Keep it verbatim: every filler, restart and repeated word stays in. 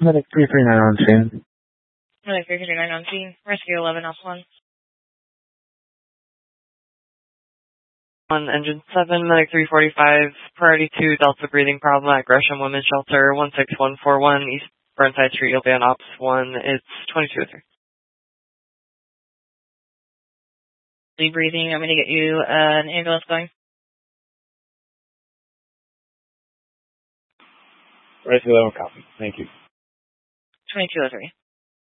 Medic three three nine on scene. Medic three three nine on scene. Rescue eleven off one. On engine seven, Medic three forty-five, priority two, Delta breathing problem at Gresham Women's Shelter, one six one four one, East Burnside Street, you'll be on Ops one, it's twenty-two oh three. Lead breathing, I'm going to get you uh, an ambulance going. Rescue eleven copy. Thank you. twenty-two oh three.